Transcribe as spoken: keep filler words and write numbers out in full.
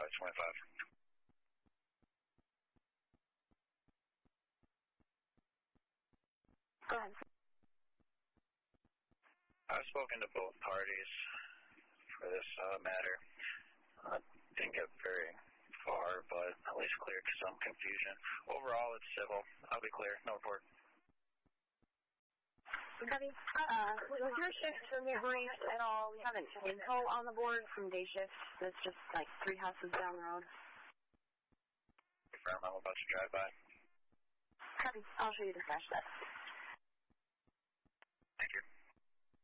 five twenty-five. Go ahead. I've spoken to both parties for this uh, matter. Uh, didn't get very far, but at least cleared some confusion. Overall, it's civil. I'll be clear. No report. Copy. Uh, was your shift from your brief at all? We have an info on the board from day shift that's just like three houses down the road. Confirm I'm about to drive by. Copy. I'll show you the flash that.